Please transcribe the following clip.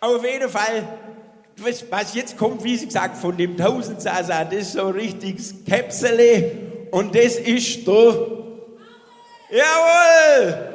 Auf jeden Fall, was jetzt kommt, wie Sie gesagt, von dem Tausendsasa, das ist so ein richtiges Käpsele und das ist da. Jawohl!